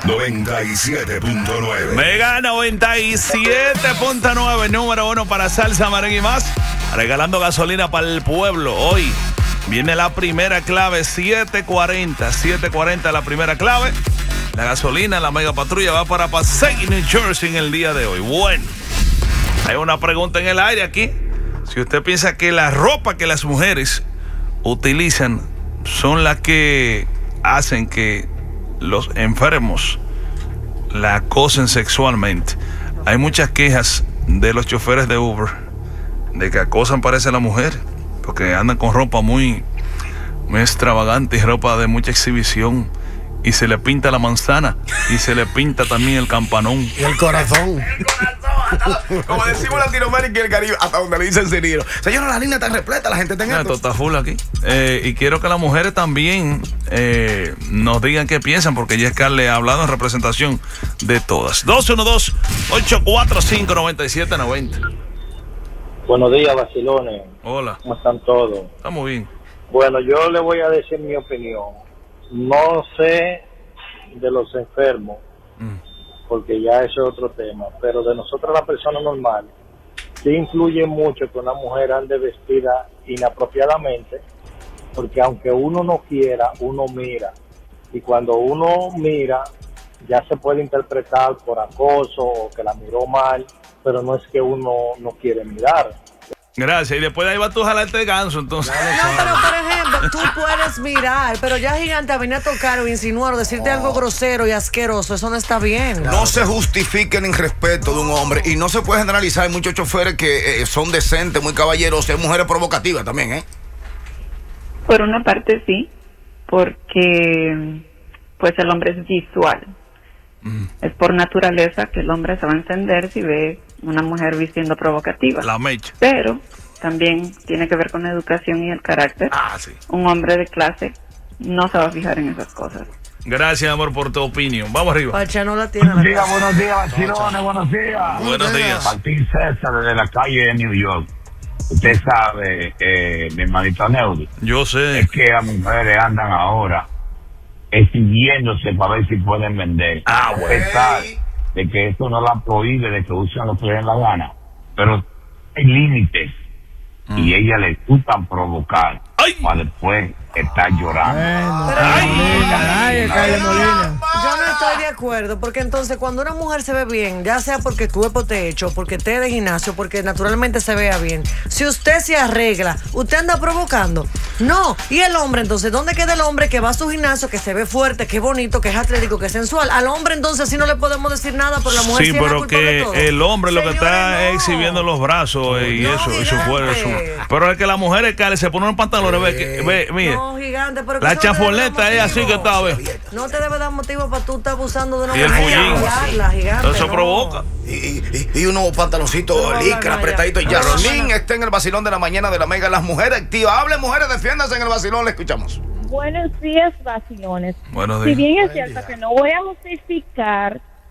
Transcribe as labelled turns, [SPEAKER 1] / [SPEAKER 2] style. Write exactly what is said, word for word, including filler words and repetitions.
[SPEAKER 1] noventa y siete punto nueve.
[SPEAKER 2] Mega noventa y siete punto nueve, número uno para salsa, merengue y más. Regalando gasolina para el pueblo. Hoy viene la primera clave, siete cuarenta. siete cuarenta la primera clave. La gasolina, la mega patrulla va para Passaic, New Jersey en el día de hoy. Bueno, hay una pregunta en el aire aquí. Si usted piensa que la ropa que las mujeres utilizan son las que hacen que los enfermos la acosen sexualmente. Hay muchas quejas de los choferes de Uber de que acosan, parece, a la mujer porque andan con ropa muy, muy extravagante y ropa de mucha exhibición, y se le pinta la manzana y se le pinta también el campanón
[SPEAKER 3] y el corazón.
[SPEAKER 4] El corazón, como decimos Latinoamérica y el Caribe, hasta donde le dicen Cirilo. Señora, la línea está repleta, la gente está en
[SPEAKER 2] esto. Esto está full aquí. Eh, y quiero que las mujeres también eh, nos digan qué piensan, porque Yescar le ha hablado en representación de todas. dos uno dos, ocho cuatro cinco, nueve siete nueve cero.
[SPEAKER 5] Buenos días, vacilones.
[SPEAKER 2] Hola.
[SPEAKER 5] ¿Cómo están todos?
[SPEAKER 2] Estamos bien.
[SPEAKER 5] Bueno, yo le voy a decir mi opinión. No sé de los enfermos, mm. porque ya eso es otro tema, pero de nosotros, la persona normal, sí influye mucho que una mujer ande vestida inapropiadamente, porque aunque uno no quiera, uno mira, y cuando uno mira, ya se puede interpretar por acoso o que la miró mal, pero no es que uno no quiere mirar.
[SPEAKER 2] Gracias, y después de ahí va tú a jalarte de ganso, entonces.
[SPEAKER 6] No, pero por ejemplo, tú puedes mirar, pero ya Gigante venir a tocar o insinuar o decirte oh. algo grosero y asqueroso, eso no está bien.
[SPEAKER 4] No claro. se justifique el irrespeto de un hombre, y no se puede generalizar. Hay muchos choferes que eh, son decentes, muy caballeros, hay mujeres provocativas también, ¿eh?
[SPEAKER 7] Por una parte sí, porque pues el hombre es visual. Mm. Es por naturaleza que el hombre se va a encender si ve una mujer vistiendo provocativa.
[SPEAKER 2] La mecha.
[SPEAKER 7] Pero también tiene que ver con la educación y el carácter.
[SPEAKER 2] Ah, sí.
[SPEAKER 7] Un hombre de clase no se va a fijar en esas cosas.
[SPEAKER 2] Gracias, amor, por tu opinión. Vamos arriba.
[SPEAKER 6] Pacha no la tiene.
[SPEAKER 8] Buenos días, buenos días, vacilones, buenos días.
[SPEAKER 2] Buenos días.
[SPEAKER 8] Martín César, desde la calle de New York. Usted sabe, eh, mi hermanito Neudi.
[SPEAKER 2] Yo sé.
[SPEAKER 8] Es que las mujeres andan ahora exhibiéndose para ver si pueden vender.
[SPEAKER 2] Ah,
[SPEAKER 8] bueno. A pesar de que esto no la prohíbe de que usen lo que les den la gana, pero hay límites, mm. y a ella le gustan provocar. ¡Ay! Para después estar llorando.
[SPEAKER 6] Bueno, pero ay, ay, ay, ay, yo no estoy de acuerdo, porque entonces cuando una mujer se ve bien, ya sea porque el cuerpo te hecho, porque te de gimnasio, porque naturalmente se vea bien, si usted se arregla, usted anda provocando. No, y el hombre, entonces, ¿dónde queda el hombre que va a su gimnasio, que se ve fuerte, que bonito, que es atlético, que es sensual? Al hombre entonces sí no le podemos decir nada, pero la mujer
[SPEAKER 2] sí,
[SPEAKER 6] sí
[SPEAKER 2] pero
[SPEAKER 6] es
[SPEAKER 2] que el hombre lo
[SPEAKER 6] Señores,
[SPEAKER 2] que está
[SPEAKER 6] no.
[SPEAKER 2] exhibiendo los brazos y
[SPEAKER 6] no,
[SPEAKER 2] eso, y su cuerpo. Pero es que las mujeres, Cale, se ponen un pantalón, ve, que, ve, mire.
[SPEAKER 6] No, gigante, pero
[SPEAKER 2] la chafoleta es así que está, ve.
[SPEAKER 6] No te debe dar motivo para tú estar abusando de una
[SPEAKER 2] y el
[SPEAKER 6] mujer.
[SPEAKER 2] Eso no. provoca.
[SPEAKER 4] Y, y, y unos pantaloncitos no, licra, no, apretaditos. Ya. Yasmín está en el vacilón de la mañana de la Mega. Las mujeres activas. Hable, mujeres, defiéndase en el vacilón. Le escuchamos.
[SPEAKER 9] Buenos días, vacilones.
[SPEAKER 2] Buenos días.
[SPEAKER 9] Si bien es cierto que no voy a justificar